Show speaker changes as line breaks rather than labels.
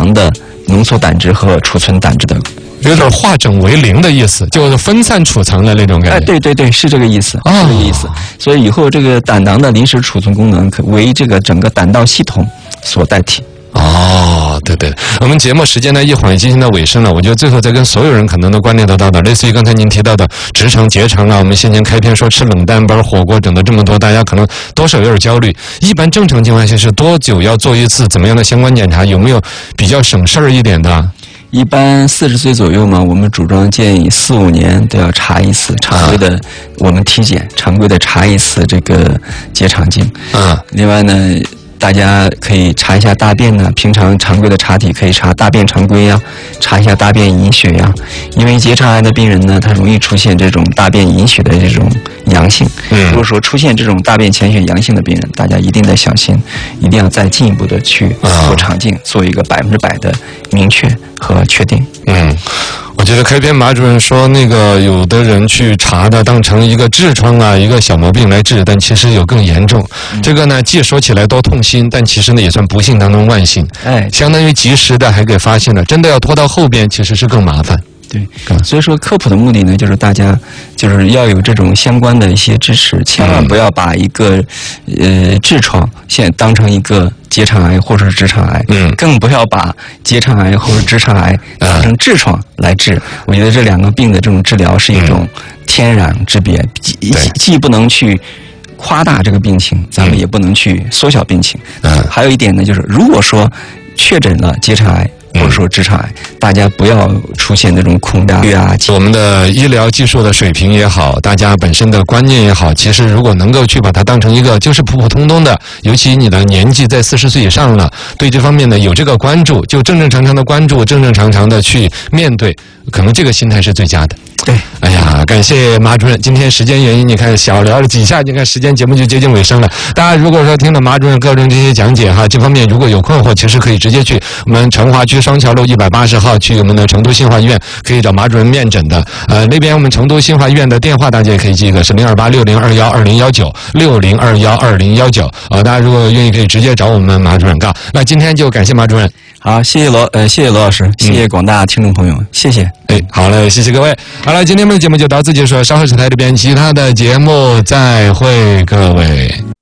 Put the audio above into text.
囊的浓缩胆汁和储存胆汁的。
有点化整为零的意思，就是分散储藏的那种感觉。
对，是这个意思，是这个意思。所以以后这个胆囊的临时储存功能可为这个整个胆道系统所代替。
对，我们节目时间呢一会儿已经进到尾声了，我觉得最后再跟所有人可能都关联得到的，类似于刚才您提到的直肠结肠啊，我们先前开篇说吃冷淡班火锅整的这么多，大家可能多少有点焦虑。一般正常情况下是多久要做一次怎么样的相关检查？有没有比较省事儿一点的？
一般40岁左右嘛，我们主张建议4、5年都要查一次常规的，我们体检常规的查一次这个结肠镜。另外呢，大家可以查一下大便呢，平常常规的查体可以查大便常规呀，查一下大便隐血呀。因为结肠癌的病人呢，他容易出现这种大便隐血的这种阳性。如果说出现这种大便潜血阳性的病人，大家一定得小心，一定要再进一步的去做肠镜，做一个100%的明确和确定。
我觉得开篇马主任说那个有的人去查的当成一个痔疮啊一个小毛病来治，但其实有更严重。这个呢既说起来多痛心，但其实呢也算不幸当中万幸。相当于及时的还给发现了，真的要拖到后边其实是更麻烦。
对，所以说科普的目的呢，就是大家就是要有这种相关的一些知识，千万不要把一个痔疮现当成一个结肠癌或者是直肠癌，更不要把结肠癌或者直肠癌当成痔疮来治。我觉得这两个病的这种治疗是一种天壤之别，既不能去夸大这个病情，咱们也不能去缩小病情。还有一点呢，就是如果说确诊了结肠癌或者说直肠癌，大家不要出现那种恐大啊。
我们的医疗技术的水平也好，大家本身的观念也好，其实如果能够去把它当成一个就是普普通通的，尤其你的年纪在40岁以上了，对这方面呢有这个关注，就正正常常的关注，正正常常的去面对，可能这个心态是最佳的。
对，
哎呀，感谢马主任。今天时间原因，你看小聊了几下，你看时间节目就接近尾声了。大家如果说听了马主任个人这些讲解哈，这方面如果有困惑，其实可以直接去我们成华区双桥路180号去我们的成都新华医院，可以找马主任面诊的。那边我们成都新华医院的电话大家也可以记一个，是02860212019，602162019。大家如果愿意可以直接找我们马主任。那今天就感谢马主任。
好，谢谢罗老师，谢谢广大听众朋友，谢谢。
好嘞，谢谢各位。好了，今天的节目就到此结束，稍后是台里边其他的节目，再会各位。